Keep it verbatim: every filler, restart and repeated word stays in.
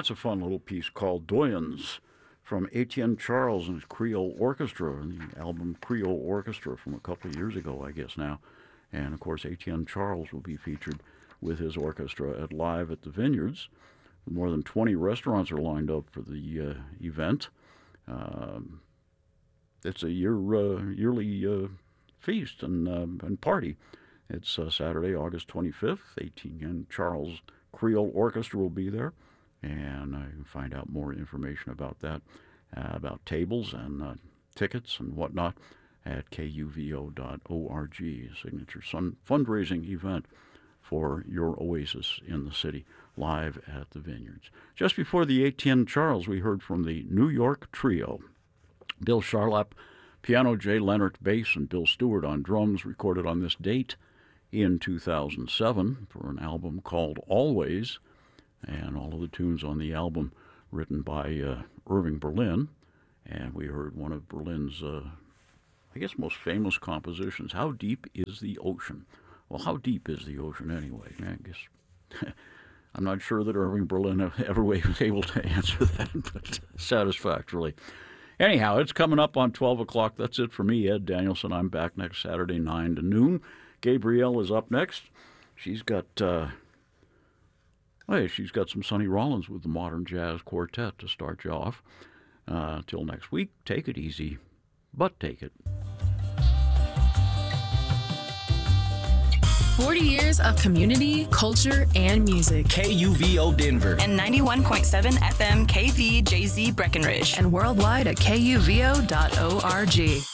that's a fun little piece called Doyens from Etienne Charles and his Creole Orchestra, the album Creole Orchestra from a couple of years ago, I guess now. And, of course, Etienne Charles will be featured with his orchestra at Live at the Vineyards. More than twenty restaurants are lined up for the uh, event. Um, it's a year uh, yearly uh, feast and, uh, and party. It's uh, Saturday, August twenty-fifth. Etienne Charles Creole Orchestra will be there. And I can find out more information about that, uh, about tables and uh, tickets and whatnot at K U V O dot org. Signature sun- fundraising event for your oasis in the city, live at the Vineyards. Just before the Etienne Charles, we heard from the New York Trio. Bill Charlap, piano, Jay Leonard, bass, and Bill Stewart on drums, recorded on this date in two thousand seven for an album called Always. And all of the tunes on the album written by uh, Irving Berlin. And we heard one of Berlin's, uh, I guess, most famous compositions, How Deep is the Ocean? Well, how deep is the ocean anyway? I guess I'm not sure that Irving Berlin ever was able to answer that but satisfactorily. Anyhow, it's coming up on twelve o'clock. That's it for me, Ed Danielson. I'm back next Saturday, nine to noon. Gabrielle is up next. She's got... Uh, Hey, she's got some Sonny Rollins with the Modern Jazz Quartet to start you off. Uh, till next week, take it easy, but take it. forty years of community, culture, and music. K U V O Denver. And ninety-one point seven F M K V J Z Breckenridge. And worldwide at K U V O dot org.